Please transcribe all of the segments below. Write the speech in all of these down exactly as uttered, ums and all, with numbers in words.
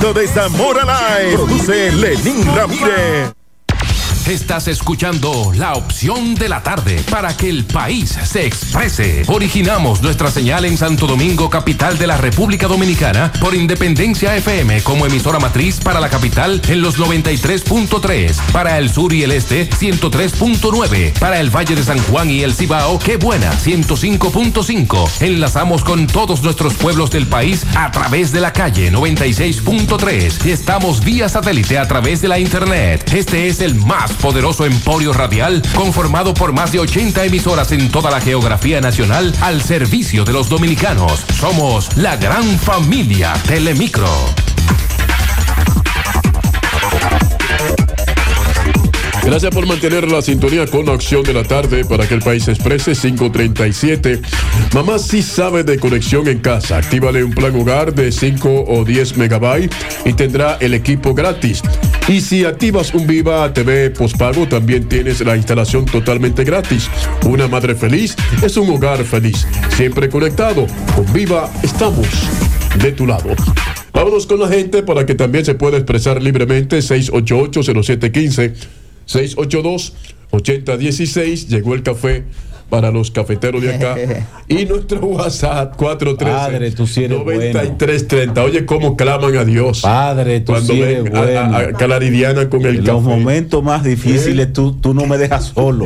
de Zamora Live. Produce Lenín Ramírez. Estás escuchando La Opción de la Tarde para que el país se exprese. Originamos nuestra señal en Santo Domingo, capital de la República Dominicana, por Independencia F M como emisora matriz para la capital en los noventa y tres punto tres, para el sur y el este ciento tres punto nueve, para el Valle de San Juan y el Cibao, Qué Buena ciento cinco punto cinco. Enlazamos con todos nuestros pueblos del país a través de la calle noventa y seis punto tres y estamos vía satélite a través de la internet. Este es el más poderoso emporio radial conformado por más de ochenta emisoras en toda la geografía nacional al servicio de los dominicanos. Somos la gran familia Telemicro. Gracias por mantener la sintonía con la Opción de la Tarde para que el país se exprese. Cinco treinta y siete. Mamá sí sabe de conexión en casa. Actívale un plan hogar de cinco o diez megabytes y tendrá el equipo gratis. Y si activas un Viva T V postpago, también tienes la instalación totalmente gratis. Una madre feliz es un hogar feliz. Siempre conectado. Con Viva estamos de tu lado. Vámonos con la gente para que también se pueda expresar libremente. seis ocho ocho, cero siete uno cinco, seis ocho dos, ocho cero uno seis. Llegó el café para los cafeteros de acá. Y nuestro WhatsApp cuatro uno tres, noventa y tres treinta. Oye, cómo claman a Dios. Padre, tú cuando sí ven eres bueno. a, a, a Claridiana con el en café. los momentos más difíciles, ¿Eh? tú, tú no me dejas solo.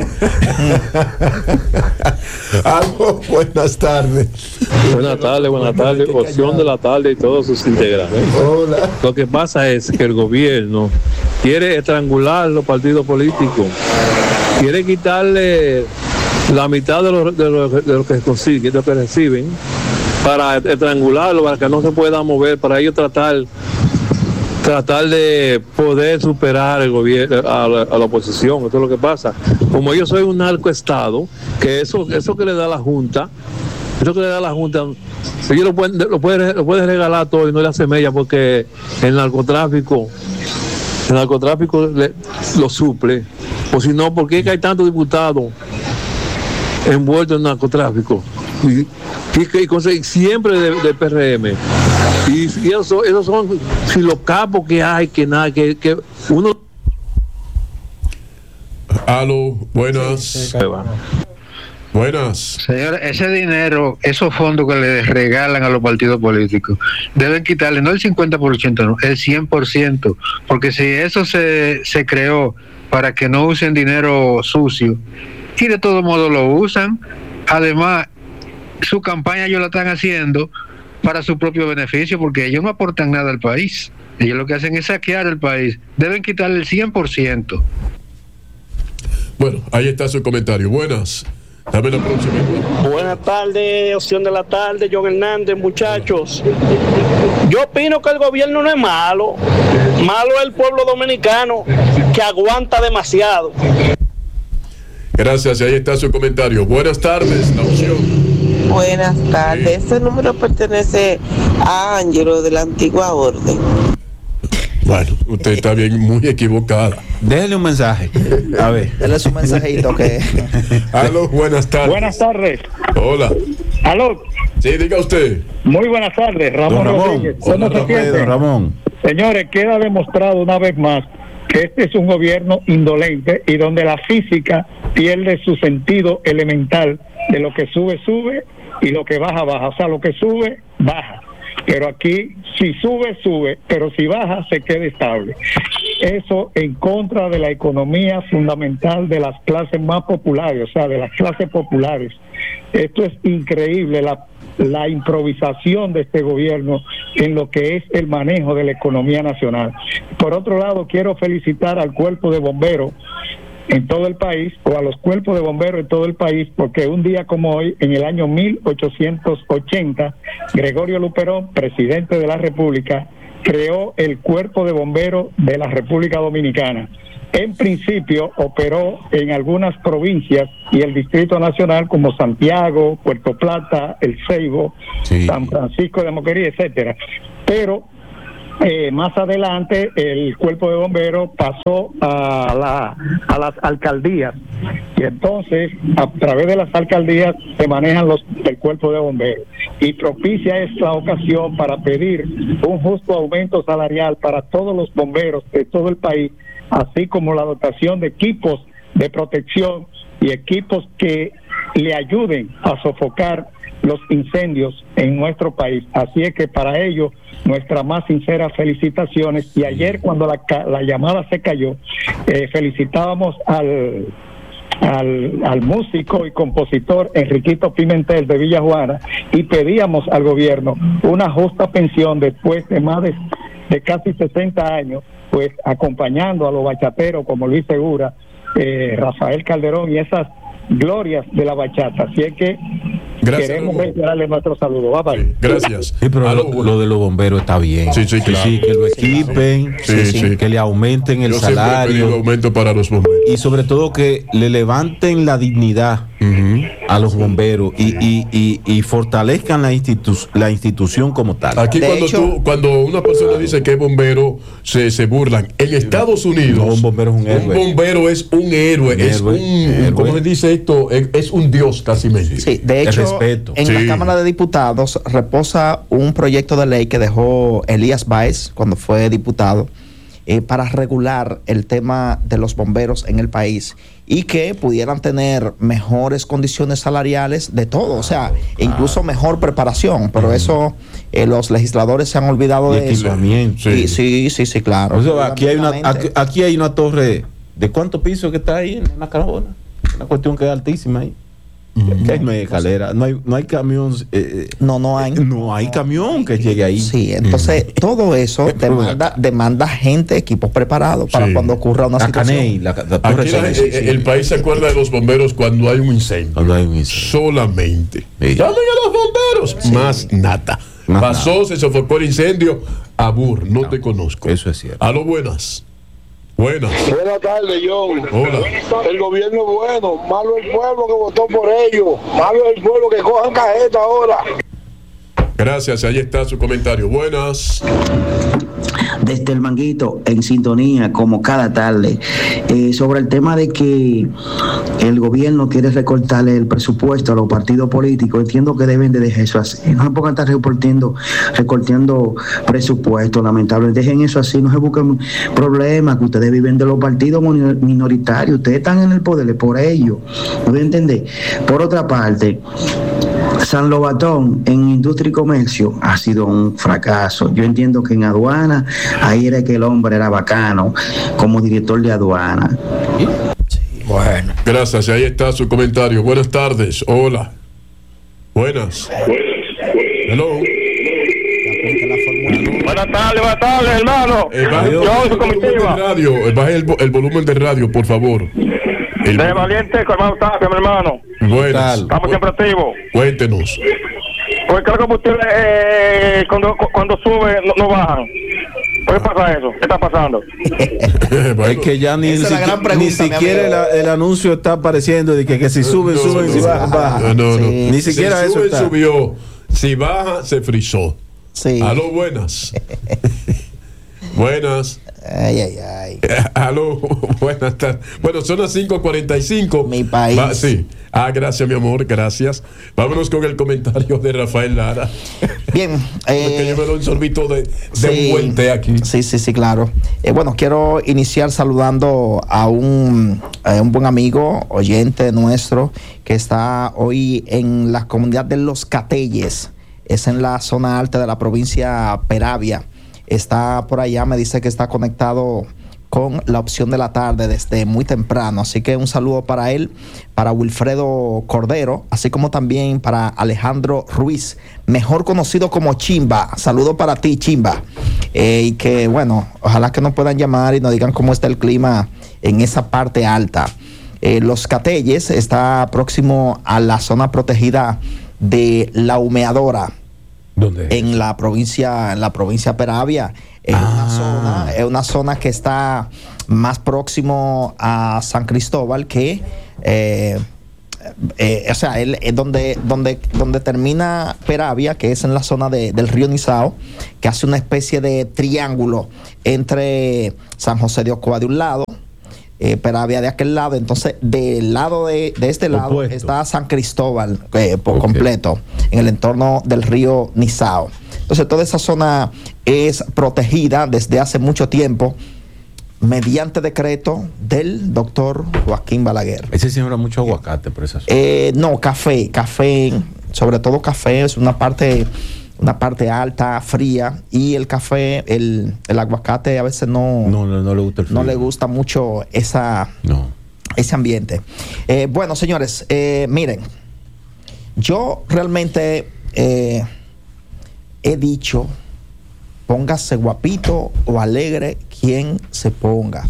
Algo, buenas tardes. Buenas tardes, buenas tardes. Opción de la Tarde y todos sus integrantes. Hola. Lo que pasa es que el gobierno quiere estrangular los partidos políticos. Quiere quitarle la mitad de lo, de lo, de lo que consiguen, de lo que reciben, para estrangularlo, para que no se pueda mover, para ellos tratar tratar de poder superar el gobierno a la, a la oposición. Eso es lo que pasa. Como yo soy un narcoestado, que eso eso que le da la Junta, eso que le da la Junta, ellos lo pueden lo pueden, lo pueden regalar todo y no le hace mella, porque el narcotráfico el narcotráfico le, lo suple. O si no, ¿por qué hay tantos diputados envueltos en narcotráfico? Y, y, y siempre de, de P R M. Y, y esos, esos son si los capos que hay, que nada, que, que uno. Aló, buenas. Sí, sí, buenas. Señor, ese dinero, esos fondos que le regalan a los partidos políticos, deben quitarle no el cincuenta por ciento, no, el cien por ciento, porque si eso se, se creó para que no usen dinero sucio, y de todo modo lo usan. Además, su campaña ellos la están haciendo para su propio beneficio, porque ellos no aportan nada al país. Ellos lo que hacen es saquear el país. Deben quitarle el cien por ciento. Bueno, ahí está su comentario. Buenas. Dame la próxima. Buenas tardes, Opción de la Tarde, John Hernández, muchachos. Yo opino que el gobierno no es malo. Malo es el pueblo dominicano, que aguanta demasiado. Gracias, ahí está su comentario. Buenas tardes, la Opción. Buenas tardes. Sí. Ese número pertenece a Ángelo de la antigua orden. Bueno, usted está bien, muy equivocada. Déjele un mensaje. A ver. Déjale su mensajito que. Aló, buenas tardes. Buenas tardes. Hola. Aló. Sí, diga usted. Muy buenas tardes, Ramón, don Ramón. Rodríguez. ¿Cómo se siente? Don Ramón. Señores, queda demostrado una vez más que este es un gobierno indolente y donde la física pierde su sentido elemental de lo que sube, sube y lo que baja, baja. O sea, lo que sube, baja. Pero aquí, si sube, sube, pero si baja, se queda estable. Eso en contra de la economía fundamental de las clases más populares, o sea, de las clases populares. Esto es increíble, la, la improvisación de este gobierno en lo que es el manejo de la economía nacional. Por otro lado, quiero felicitar al cuerpo de bomberos en todo el país, o a los cuerpos de bomberos en todo el país, porque un día como hoy, en el año mil ochocientos ochenta, Gregorio Luperón, presidente de la República, creó el Cuerpo de Bomberos de la República Dominicana. En principio operó en algunas provincias y el Distrito Nacional como Santiago, Puerto Plata, El Ceibo, sí. San Francisco de Macorís, etcétera. Pero eh, más adelante el cuerpo de bomberos pasó a, la, a las alcaldías y entonces a través de las alcaldías se manejan los del cuerpo de bomberos y propicia esta ocasión para pedir un justo aumento salarial para todos los bomberos de todo el país, así como la dotación de equipos de protección y equipos que le ayuden a sofocar los incendios en nuestro país. Así es que para ello nuestras más sinceras felicitaciones. Y ayer cuando la, la llamada se cayó, eh, felicitábamos al, al al músico y compositor Enriquito Pimentel de Villa Juana y pedíamos al gobierno una justa pensión después de más de, de casi sesenta años, pues acompañando a los bachateros como Luis Segura, eh, Rafael Calderón y esas glorias de la bachata. Así es que gracias, queremos reiterarle nuestro saludo. Bye, bye. Sí, gracias. Sí, pero lo, lo de los bomberos está bien. Sí, sí, claro. Sí, que lo equipen, sí, sí, sí. que le aumenten el Yo salario. Aumento para los bomberos. Y sobre todo que le levanten la dignidad uh-huh. a los bomberos y, y, y, y fortalezcan la, institu- la institución como tal. Aquí cuando, hecho, tú, cuando una persona claro. dice que es bombero, se, se burlan. En Estados Unidos, no, un bombero es un héroe. Un bombero es un héroe. Un es héroe, un, héroe. ¿Cómo se dice esto? Es, es un dios casi medio. Sí, de hecho, respeto. en sí. la Cámara de Diputados reposa un proyecto de ley que dejó Elías Báez cuando fue diputado eh, para regular el tema de los bomberos en el país y que pudieran tener mejores condiciones salariales de todo, o sea, incluso mejor preparación, pero eso eh, los legisladores se han olvidado y de eso. Sí. Y, sí, sí, sí, claro. O sea, aquí hay una aquí, aquí hay una torre de cuántos pisos que está ahí en la Carabona, una cuestión que es altísima ahí. Que hay no hay escalera, no hay, no hay camión. Eh, no, no hay. No hay camión que llegue ahí. Sí, entonces todo eso demanda, demanda gente, equipos preparados para sí. cuando ocurra una la situación. Caney, la, la Aquí la, el, el país se acuerda de los bomberos cuando hay un incendio. Cuando hay un incendio. Solamente. Sí. ¡Llamen a los bomberos! Sí. Más nada. Más Pasó, nada. Se sofocó el incendio. Abur, no, no te conozco. Eso es cierto. A lo buenas. Buenas. Buenas tardes, John. Hola. El gobierno es bueno, malo el pueblo que votó por ellos, malo el pueblo que cojan cajeta ahora. Gracias, ahí está su comentario. Buenas. Desde el Manguito, en sintonía, como cada tarde, eh, sobre el tema de que el gobierno quiere recortarle el presupuesto a los partidos políticos. Entiendo que deben de dejar eso así. No se pongan a estar recortando, recortando presupuesto, lamentablemente. Dejen eso así, no se busquen problemas, que ustedes viven de los partidos minoritarios. Ustedes están en el poder por ello. ¿No voy a entender? Por otra parte, San Lobatón en industria y comercio ha sido un fracaso. Yo entiendo que en aduana, ahí era que el hombre era bacano como director de aduana. Sí, bueno. Gracias, ahí está su comentario. Buenas tardes, hola. Buenas. Hello. Buenas tardes, buenas tardes, hermano. Eh, baje, el, el, volumen de radio, eh, baje el, el volumen de radio, por favor. El de Valiente, ¿cómo está, mi hermano? Buenas. Estamos siempre activos. Cuéntenos. Pues creo que los combustibles eh, cuando, cuando sube no, no bajan. ¿Por qué pasa eso? ¿Qué está pasando? Bueno, es que ya ni, ni, pregunta, ni siquiera la, el anuncio está apareciendo de que, que si suben, no, suben, no, si bajan, bajan. No, no, no. Sí. Ni siquiera si eso sube, está. Subió. Si baja, se frizó. Sí. Aló, buenas. Buenas. Ay, ay, ay. Aló, buenas tardes. Bueno, son las cinco cuarenta y cinco. Mi país. Va, sí. Ah, gracias, mi amor, gracias. Vámonos con el comentario de Rafael Lara. Bien. Eh, que yo me doy un sorbito de, de sí, un buen té aquí. Sí, sí, sí, claro. Eh, bueno, quiero iniciar saludando a un, a un buen amigo, oyente nuestro, que está hoy en la comunidad de Los Catelles. Es en la zona alta de la provincia Peravia. Está por allá, me dice que está conectado con la opción de la tarde desde muy temprano. Así que un saludo para él, para Wilfredo Cordero, así como también para Alejandro Ruiz, mejor conocido como Chimba. Saludo para ti, Chimba. Eh, y que, bueno, ojalá que nos puedan llamar y nos digan cómo está el clima en esa parte alta. Eh, Los Catelles está próximo a la zona protegida de La Humeadora. ¿Dónde? En la provincia, en la provincia Peravia. Es, ah. una zona, es una zona que está más próximo a San Cristóbal que eh, eh, o sea, él, eh, donde, donde, donde termina Peravia, que es en la zona de, del río Nizao, que hace una especie de triángulo entre San José de Ocoa de un lado, eh, Peravia de aquel lado. Entonces, del lado de, de este lado Opuesto. está San Cristóbal eh, por okay. completo, en el entorno del río Nizao. Entonces, toda esa zona es protegida desde hace mucho tiempo, mediante decreto del doctor Joaquín Balaguer. Ese siembra mucho aguacate por esa zona. Eh, no, café, café, sobre todo café, es una parte, una parte alta, fría, y el café, el, el aguacate a veces no, no, no, no le gusta el frío. No le gusta mucho esa, no. ese ambiente. Eh, bueno, señores, eh, miren, yo realmente eh, he dicho, póngase guapito o alegre quien se ponga,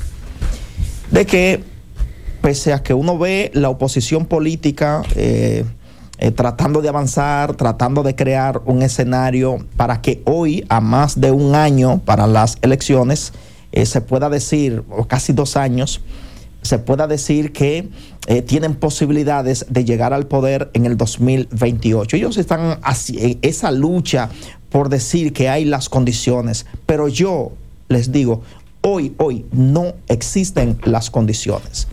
de que pese a que uno ve la oposición política eh, eh, tratando de avanzar, tratando de crear un escenario para que hoy, a más de un año para las elecciones, eh, se pueda decir, o casi dos años, se pueda decir que eh, tienen posibilidades de llegar al poder en el dos mil veintiocho. Ellos están así, en esa lucha por decir que hay las condiciones, pero yo les digo, hoy, hoy no existen las condiciones.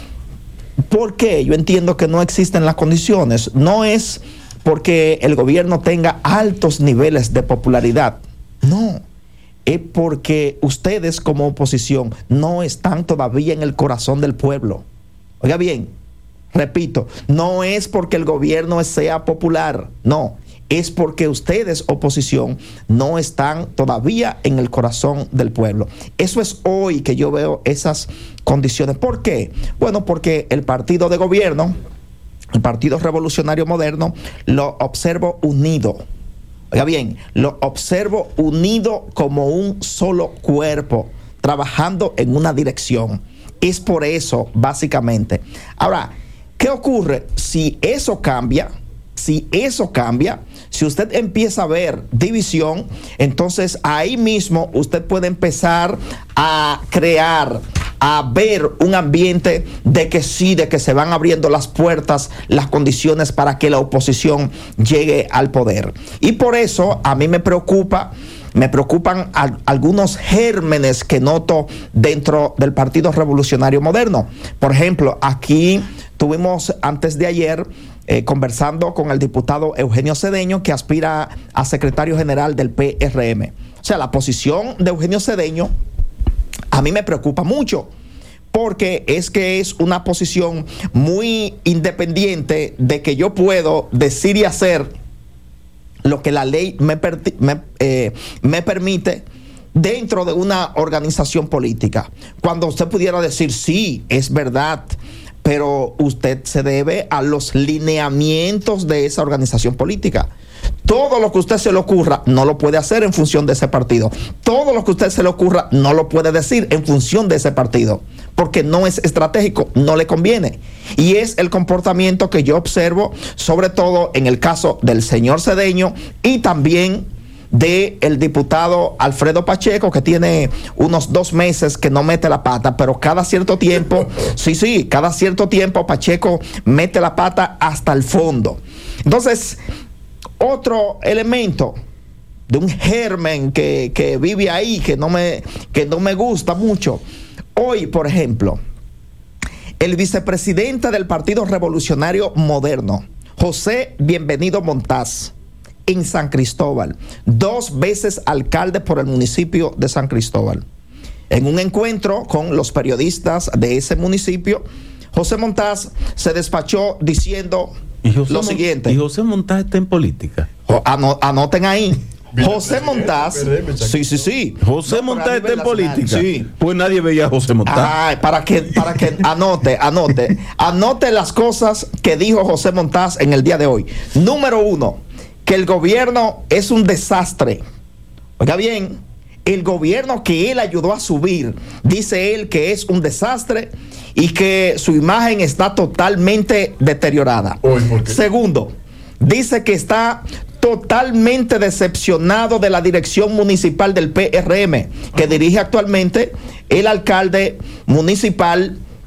¿Por qué? Yo entiendo que no existen las condiciones. No es porque el gobierno tenga altos niveles de popularidad, no. Es porque ustedes como oposición no están todavía en el corazón del pueblo. Oiga bien, repito, no es porque el gobierno sea popular, no. Es porque ustedes, oposición, no están todavía en el corazón del pueblo. Eso es hoy que yo veo esas condiciones. ¿Por qué? Bueno, porque el partido de gobierno, el Partido Revolucionario Moderno, lo observo unido. Oiga bien, lo observo unido como un solo cuerpo, trabajando en una dirección. Es por eso, básicamente. Ahora, ¿qué ocurre si eso cambia? Si eso cambia, si usted empieza a ver división, entonces ahí mismo usted puede empezar a crear, a ver un ambiente de que sí, de que se van abriendo las puertas, las condiciones para que la oposición llegue al poder. Y por eso a mí me preocupa, me preocupan a, algunos gérmenes que noto dentro del Partido Revolucionario Moderno. Por ejemplo, aquí tuvimos antes de ayer eh, conversando con el diputado Eugenio Cedeño, que aspira a secretario general del P R M. O sea, la posición de Eugenio Cedeño a mí me preocupa mucho, porque es que es una posición muy independiente de que yo puedo decir y hacer lo que la ley me, me, eh, me permite dentro de una organización política. Cuando usted pudiera decir, sí, es verdad, pero usted se debe a los lineamientos de esa organización política. Todo lo que a usted se le ocurra no lo puede hacer en función de ese partido. Todo lo que a usted se le ocurra no lo puede decir en función de ese partido, porque no es estratégico, no le conviene. Y es el comportamiento que yo observo, sobre todo en el caso del señor Cedeño y también del diputado Alfredo Pacheco, que tiene unos dos meses que no mete la pata, pero cada cierto tiempo, sí, sí, cada cierto tiempo Pacheco mete la pata hasta el fondo. Entonces, otro elemento de un germen que, que vive ahí, que no me, que no me gusta mucho. Hoy, por ejemplo, el vicepresidente del Partido Revolucionario Moderno, José Bienvenido Montaz, en San Cristóbal, dos veces alcalde por el municipio de San Cristóbal. En un encuentro con los periodistas de ese municipio, José Montaz se despachó diciendo lo siguiente. ¿Y José Montaz está en política? Ano, anoten ahí. José Montaz, sí, sí, sí. José no, Montaz está en política. Sí. Pues nadie veía a José Montaz. Ay, para que, para que anote, anote, anote las cosas que dijo José Montaz en el día de hoy. Número uno, que el gobierno es un desastre. Oiga bien, el gobierno que él ayudó a subir, dice él que es un desastre y que su imagen está totalmente deteriorada. Segundo, dice que está totalmente decepcionado de la dirección municipal del P R M, que dirige actualmente el alcalde municipal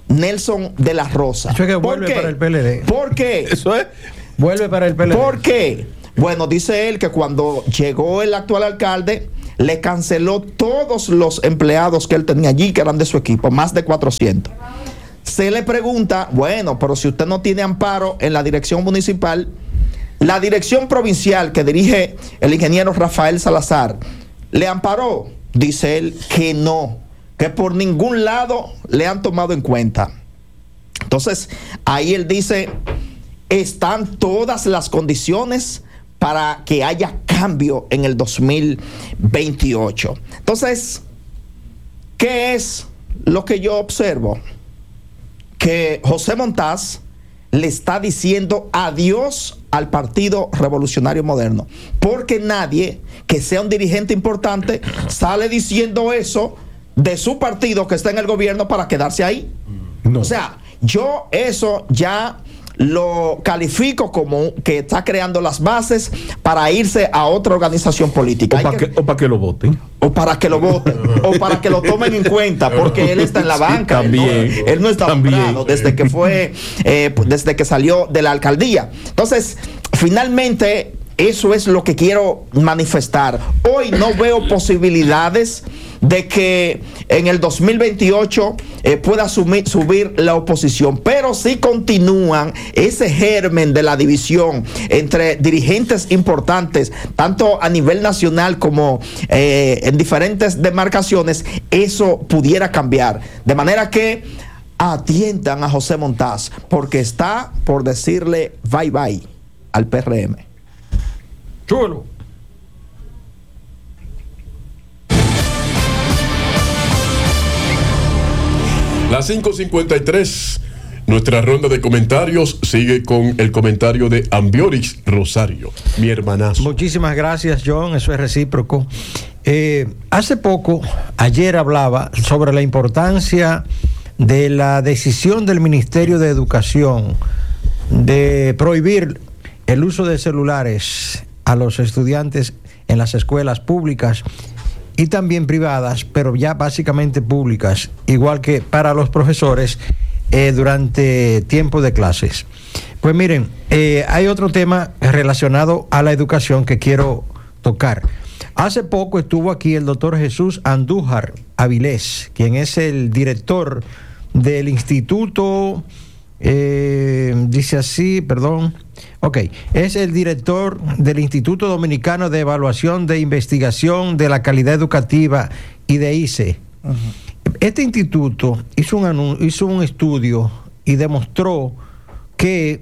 Nelson de la Rosa. Eso es que ¿Por vuelve qué? para el P L D. ¿Por qué? Eso es. Vuelve para el P L D. ¿Por qué? Bueno, dice él que cuando llegó el actual alcalde, le canceló todos los empleados que él tenía allí, que eran de su equipo, más de cuatrocientos. Se le pregunta, bueno, pero si usted no tiene amparo en la dirección municipal, la dirección provincial que dirige el ingeniero Rafael Salazar, ¿le amparó? Dice él que no, que por ningún lado le han tomado en cuenta. Entonces, ahí él dice, están todas las condiciones para que haya cambio en el dos mil veintiocho. Entonces, ¿qué es lo que yo observo? Que José Montaz le está diciendo adiós al Partido Revolucionario Moderno, porque nadie que sea un dirigente importante sale diciendo eso de su partido que está en el gobierno para quedarse ahí. No. O sea, yo eso ya lo califico como que está creando las bases para irse a otra organización política. O para que, que, que lo voten. O para que lo voten. O para que lo tomen en cuenta, porque él está en la banca. Sí, también, él, no, él no está nombrado desde que fue, eh, desde que salió de la alcaldía. Entonces, finalmente, eso es lo que quiero manifestar. Hoy no veo posibilidades de que en el dos mil veintiocho eh, pueda sumir, subir la oposición, pero si continúan ese germen de la división entre dirigentes importantes, tanto a nivel nacional como eh, en diferentes demarcaciones, eso pudiera cambiar. De manera que atiendan a José Montaz, porque está por decirle bye bye al P R M. Chulo. Las cinco cincuenta y tres, nuestra ronda de comentarios sigue con el comentario de Ambiorix Rosario, mi hermanazo. Muchísimas gracias, John, eso es recíproco. Eh, hace poco, ayer hablaba sobre la importancia de la decisión del Ministerio de Educación de prohibir el uso de celulares a los estudiantes en las escuelas públicas y también privadas, pero ya básicamente públicas, igual que para los profesores eh, durante tiempo de clases. Pues miren, eh, hay otro tema relacionado a la educación que quiero tocar. Hace poco estuvo aquí el doctor Jesús Andújar Avilés, quien es el director del Instituto, eh, dice así, perdón, ok, es el director del Instituto Dominicano de Evaluación de Investigación de la Calidad Educativa y de I C E. Uh-huh. Este instituto hizo un, hizo un estudio y demostró que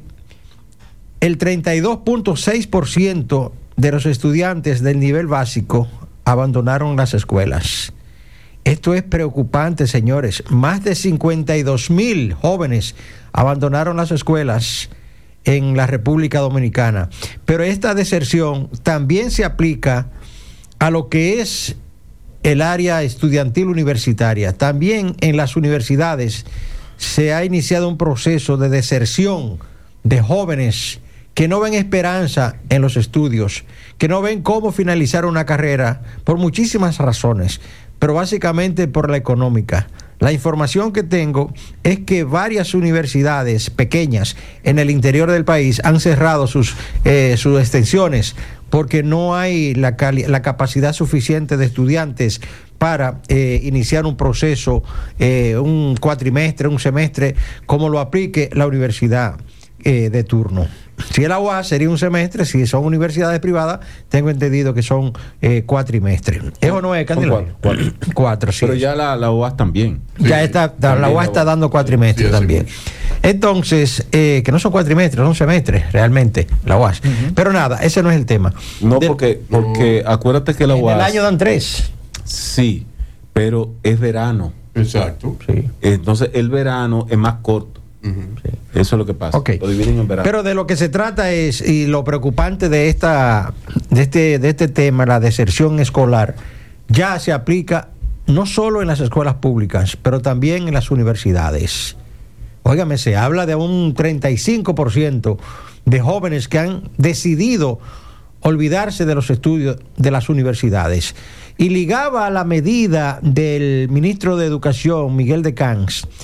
el treinta y dos punto seis por ciento de los estudiantes del nivel básico abandonaron las escuelas. Esto es preocupante, señores. Más de cincuenta y dos mil jóvenes abandonaron las escuelas en la República Dominicana. Pero esta deserción también se aplica a lo que es el área estudiantil universitaria. También en las universidades se ha iniciado un proceso de deserción de jóvenes que no ven esperanza en los estudios, que no ven cómo finalizar una carrera por muchísimas razones, pero básicamente por la económica. La información que tengo es que varias universidades pequeñas en el interior del país han cerrado sus, eh, sus extensiones porque no hay la, cali- la capacidad suficiente de estudiantes para eh, iniciar un proceso, eh, un cuatrimestre, un semestre, como lo aplique la universidad eh, de turno. Si es la U A S sería un semestre, si son universidades privadas, tengo entendido que son eh, cuatrimestres. ¿Eso no es, Candilo? Cuatro, cuatro. cuatro, sí. Pero ya la, la U A S también. Ya está, también la U A S está dando cuatrimestres sí, también. Entonces, eh, que no son cuatrimestres, son semestres, realmente, la U A S. Uh-huh. Pero nada, ese no es el tema. No, de, porque, porque no. Acuérdate que la U A S... En el año dan tres. Sí, pero es verano. Exacto. Sí. Entonces, el verano es más corto. Uh-huh. Sí. Eso es lo que pasa. Okay. Lo dividen en verano. Pero de lo que se trata es, y lo preocupante de esta, de este, de este tema, la deserción escolar, ya se aplica no solo en las escuelas públicas, pero también en las universidades. Óigame, se habla de un treinta y cinco por ciento de jóvenes que han decidido olvidarse de los estudios de las universidades. Y ligaba a la medida del ministro de Educación, Miguel de Camps,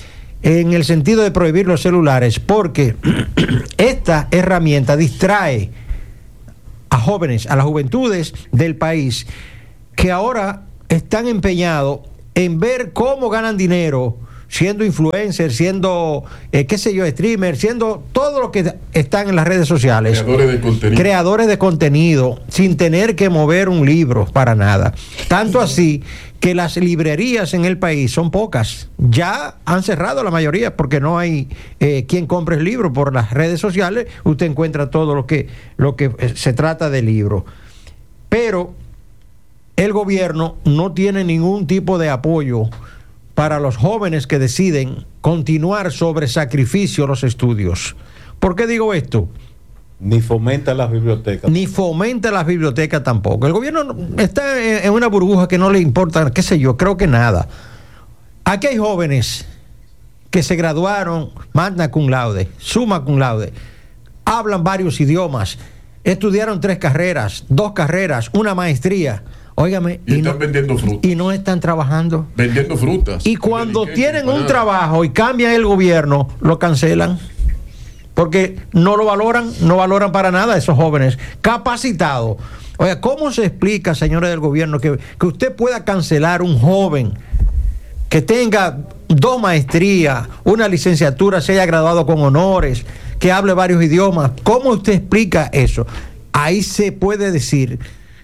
en el sentido de prohibir los celulares, porque esta herramienta distrae a jóvenes, a las juventudes del país, que ahora están empeñados en ver cómo ganan dinero siendo influencers, siendo, eh, qué sé yo, streamers, siendo todo lo que están en las redes sociales. Creadores de contenido. Creadores de contenido, sin tener que mover un libro para nada. Tanto así que las librerías en el país son pocas. Ya han cerrado la mayoría porque no hay eh, quien compre el libro. Por las redes sociales usted encuentra todo lo que, lo que eh, se trata de libro. Pero el gobierno no tiene ningún tipo de apoyo para los jóvenes que deciden continuar sobre sacrificio los estudios. ¿Por qué digo esto? Ni fomenta las bibliotecas. Ni fomenta las bibliotecas tampoco. El gobierno está en una burbuja que no le importa, qué sé yo, creo que nada. Aquí hay jóvenes que se graduaron magna cum laude, summa cum laude, hablan varios idiomas, estudiaron tres carreras, dos carreras, una maestría. Óigame, y, y están no, vendiendo frutas. Y no están trabajando. Vendiendo frutas. Y cuando tienen un trabajo y cambian el gobierno, lo cancelan. Porque no lo valoran, no valoran para nada a esos jóvenes capacitados. Oiga, ¿cómo se explica, señores del gobierno, que, que usted pueda cancelar un joven que tenga dos maestrías, una licenciatura, se haya graduado con honores, que hable varios idiomas? ¿Cómo usted explica eso? Ahí se puede decir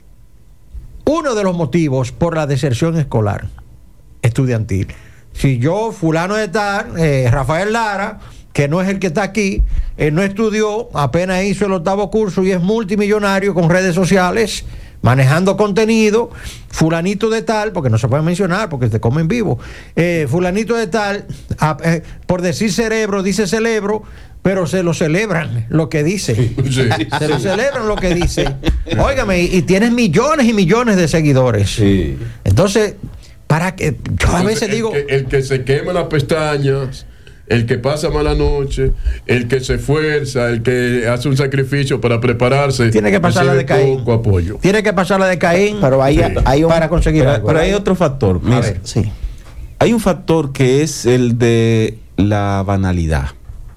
uno de los motivos por la deserción escolar estudiantil. Si yo, fulano de tal, eh, Rafael Lara, que no es el que está aquí, eh, no estudió, apenas hizo el octavo curso y es multimillonario con redes sociales, manejando contenido, fulanito de tal, porque no se puede mencionar porque te comen vivo, eh, fulanito de tal, a, eh, por decir cerebro, dice cerebro, pero se lo celebran lo que dice. Sí, sí, se lo celebran lo que dice. Óigame, y, y tienes millones y millones de seguidores. Sí. Entonces, para que yo a Entonces, veces el digo. Que, el que se quema las pestañas, el que pasa mala noche, el que se esfuerza, el que hace un sacrificio para prepararse, tiene que pasar la de Caín. Poco apoyo. Tiene que pasar la de Caín. Pero hay, sí. hay un, para conseguir pero, algo. pero hay otro factor. Mira, ver, sí. Hay un factor que es el de la banalidad.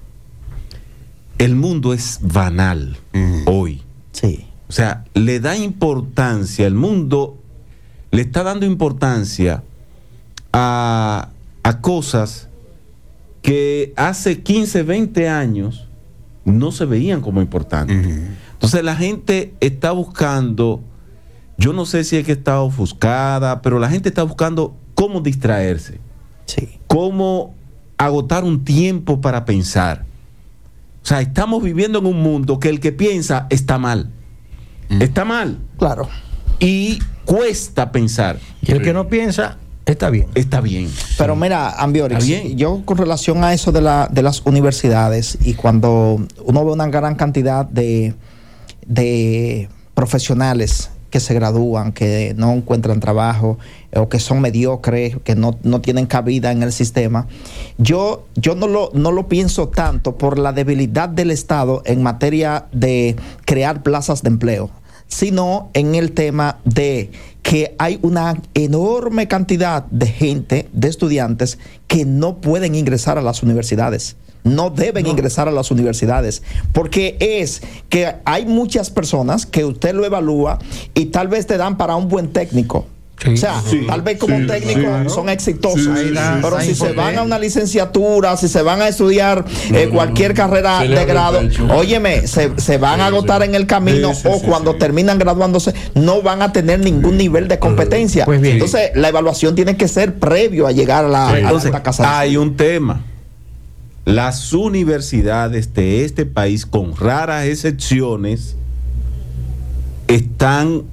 El mundo es banal mm. hoy. Sí. O sea, le da importancia, el mundo le está dando importancia a, a cosas que hace quince, veinte años no se veían como importantes. Uh-huh. Entonces la gente está buscando, yo no sé si es que está ofuscada, pero la gente está buscando cómo distraerse, sí. cómo agotar un tiempo para pensar. O sea, estamos viviendo en un mundo que el que piensa está mal. Uh-huh. Está mal. Claro. Y cuesta pensar. Y el que no piensa está bien. Está bien. Pero mira, Ambiorix, yo con relación a eso de, la, de las universidades, y cuando uno ve una gran cantidad de, de profesionales que se gradúan, que no encuentran trabajo, o que son mediocres, que no, no tienen cabida en el sistema, yo, yo no, lo, no lo pienso tanto por la debilidad del Estado en materia de crear plazas de empleo, sino en el tema de que hay una enorme cantidad de gente, de estudiantes, que no pueden ingresar a las universidades. No deben no. ingresar a las universidades, porque es que hay muchas personas que usted lo evalúa y tal vez te dan para un buen técnico. Sí, o sea, sí, tal vez como sí, técnico sí, son exitosos, sí, sí, pero sí, si se van a una licenciatura, si se van a estudiar no, eh, cualquier no, no. carrera se de grado, óyeme, se, se van sí, a agotar sí. en el camino, sí, sí, o sí, cuando sí. terminan graduándose no van a tener ningún nivel de competencia. Pues bien. Entonces la evaluación tiene que ser previo a llegar a la, sí. Entonces, a la casa. Hay un tema. Las universidades de este país, con raras excepciones, están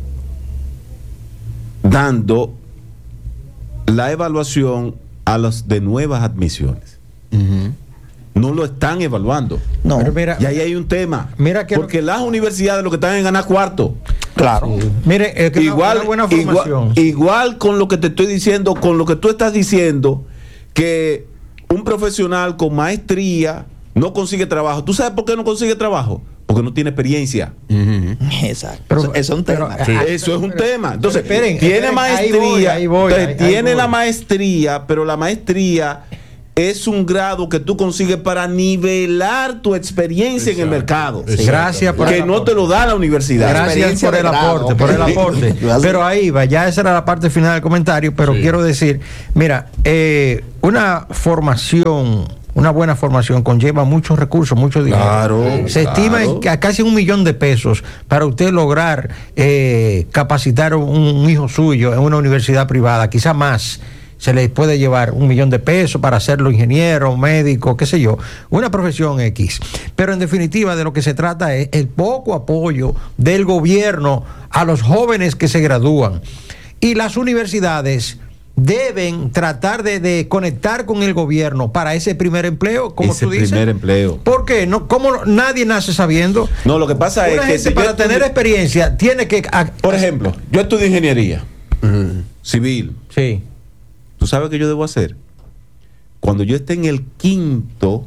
dando la evaluación a los de nuevas admisiones. Uh-huh. No lo están evaluando. No. Pero mira, y ahí hay un tema. Mira que porque las universidades lo que están es ganar cuarto. Claro. Sí. Mire, es que igual, una buena formación. Igual, igual con lo que te estoy diciendo, con lo que tú estás diciendo, que un profesional con maestría no consigue trabajo. ¿Tú sabes por qué no consigue trabajo? Porque no tiene experiencia. Uh-huh. Exacto. Pero, eso, eso es un tema. Pero, sí. Eso es un tema. Entonces, esperen, tiene esperen, maestría. Ahí voy, ahí voy, entonces, ahí, tiene ahí la maestría, pero la maestría es un grado que tú consigues para nivelar tu experiencia Exacto. en el mercado. Sí. Gracias por que no aporte. Te lo da la universidad. Gracias por el aporte, por el aporte. Pero ahí va, ya esa era la parte final del comentario, pero sí. quiero decir, mira, eh, una formación, una buena formación conlleva muchos recursos, mucho dinero. Claro, Se claro. estima en a casi un millón de pesos para usted lograr eh, capacitar un, un hijo suyo en una universidad privada, quizá más. Se le puede llevar un millón de pesos para hacerlo ingeniero, médico, qué sé yo, una profesión X. Pero en definitiva de lo que se trata es el poco apoyo del gobierno a los jóvenes que se gradúan. Y las universidades deben tratar de, de conectar con el gobierno para ese primer empleo, como ese tú dices. primer empleo. ¿Por qué? No, ¿cómo nadie nace sabiendo? No, lo que pasa Una es que gente si para yo tener estudio, experiencia tiene que... Por ejemplo, yo estudio ingeniería uh-huh. civil. Sí. ¿Tú sabes qué yo debo hacer? Cuando yo esté en el quinto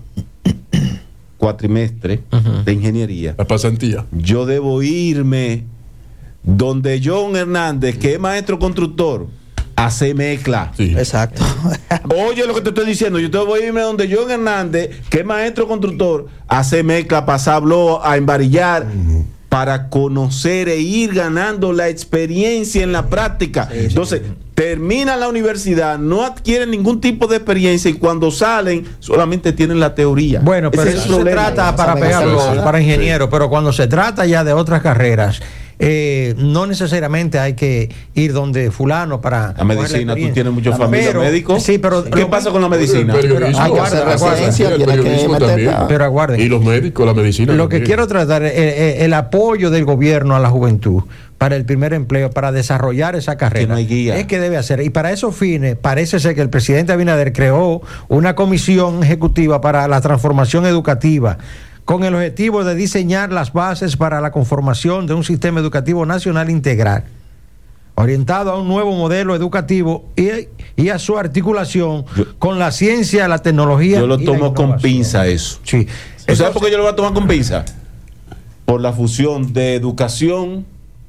cuatrimestre uh-huh. de ingeniería, la pasantía, yo debo irme donde John Hernández, que es maestro constructor, a hacer mezcla. Sí. Exacto. Oye lo que te estoy diciendo, yo tengo que irme donde John Hernández, que es maestro constructor, a hacer mezcla, pasar blog, a embarillar. Uh-huh. Para conocer e ir ganando la experiencia en la práctica. Sí, Entonces, sí. terminan la universidad, no adquieren ningún tipo de experiencia y cuando salen solamente tienen la teoría. Bueno, pero Ese eso es el se trata para pegarlo, para ingeniero, sí. pero cuando se trata ya de otras carreras, eh, no necesariamente hay que ir donde fulano para... La medicina, tú tienes muchos familiares médicos. Sí, pero... ¿Qué lo, pasa con la medicina? Pero, pero, hay que hacer residencia, tiene que meterla. Pero aguarden. Y los médicos, la medicina. Lo también. que quiero tratar es el, el apoyo del gobierno a la juventud para el primer empleo, para desarrollar esa carrera. Que no hay guía. Es que debe hacer. Y para esos fines, parece ser que el presidente Abinader creó una comisión ejecutiva para la transformación educativa, con el objetivo de diseñar las bases para la conformación de un sistema educativo nacional integral, orientado a un nuevo modelo educativo y, y a su articulación yo, con la ciencia, la tecnología. Yo lo y tomo con pinza eso. Sí. ¿Sabes por qué yo lo voy a tomar con pinza? Por la fusión de educación,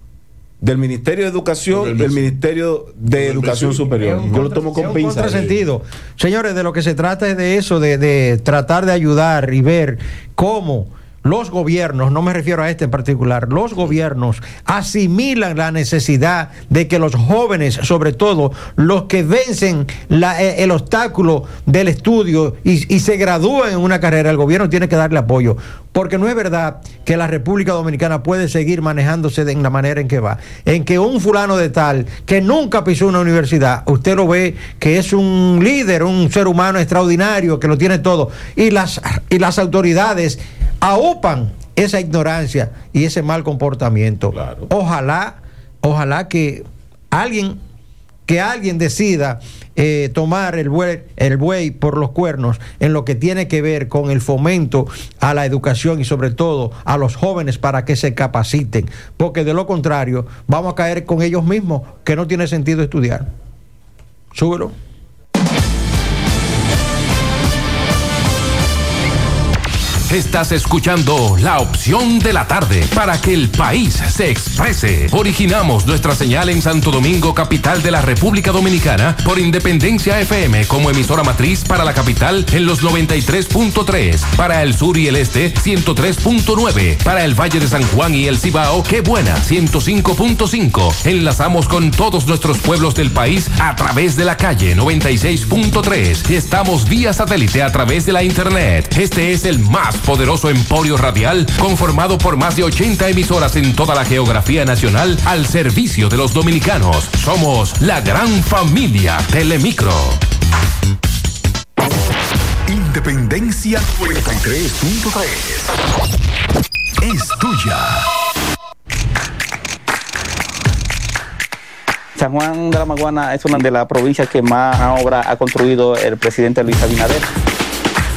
del Ministerio de Educación y del Ministerio de Educación Superior. Yo lo tomo con pinza. Contrasentido. Señores, de lo que se trata es de eso, de, de tratar de ayudar y ver cómo los gobiernos, no me refiero a este en particular, los gobiernos asimilan la necesidad de que los jóvenes, sobre todo los que vencen la, el obstáculo del estudio y, y se gradúan en una carrera, el gobierno tiene que darle apoyo, porque no es verdad que la República Dominicana puede seguir manejándose de la manera en que va, en que un fulano de tal que nunca pisó una universidad, usted lo ve que es un líder, un ser humano extraordinario, que lo tiene todo, y las, y las autoridades aupan esa ignorancia y ese mal comportamiento. Claro. Ojalá, ojalá que alguien, que alguien decida eh, tomar el buey, el buey por los cuernos en lo que tiene que ver con el fomento a la educación y sobre todo a los jóvenes para que se capaciten, porque de lo contrario vamos a caer con ellos mismos, que no tiene sentido estudiar. Súbelo. Estás escuchando La Opción de la Tarde para que el país se exprese. Originamos nuestra señal en Santo Domingo, capital de la República Dominicana, por Independencia F M como emisora matriz para la capital en los noventa y tres punto tres, para el sur y el este ciento tres punto nueve, para el Valle de San Juan y el Cibao, Qué Buena ciento cinco punto cinco. Enlazamos con todos nuestros pueblos del país a través de la calle noventa y seis punto tres y estamos vía satélite a través de la internet. Este es el más poderoso emporio radial conformado por más de ochenta emisoras en toda la geografía nacional al servicio de los dominicanos. Somos la gran familia Telemicro. Independencia noventa y tres punto tres es tuya. San Juan de la Maguana es una de las provincias que más obra ha construido el presidente Luis Abinader.